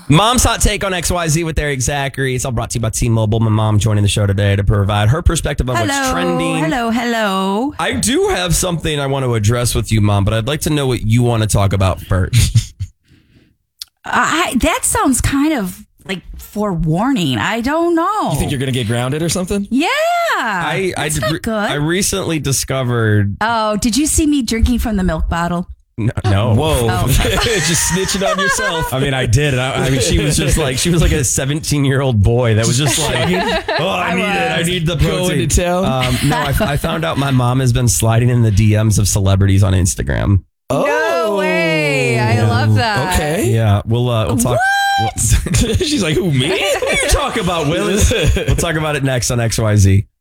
Mom's hot take on XYZ with Eric Zachary. It's all brought to you by T-Mobile. My mom joining the show today to provide her perspective on what's trending. Hello. I do have something I want to address with you, Mom, but I'd like to know what you want to talk about first. That sounds kind of like forewarning. I don't know. You think you're going to get grounded or something? Yeah. That's not good. I recently discovered... Oh, did you see me drinking from the milk bottle? No. Whoa. Oh. Just snitching on yourself. I mean, I did. I mean, she was like a 17-year-old boy that was just like, I need the protein. Going to town. No, I found out my mom has been sliding in the DMs of celebrities on Instagram. Oh. No way. I love that. Okay. Yeah, we'll talk. She's like, who, me? What are you talking about, Will? We'll talk about it next on XYZ.